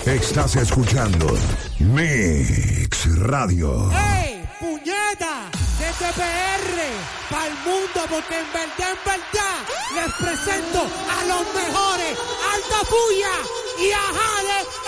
Estás escuchando Mix Radio. ¡Ey, puñeta! Desde PR para el mundo, porque en verdad, les presento a los mejores, Alta Puya y a Jade